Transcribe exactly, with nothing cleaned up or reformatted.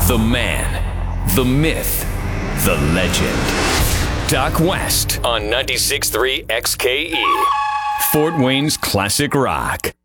The man, the myth, the legend. Doc West on ninety-six point three X K E, Fort Wayne's classic rock.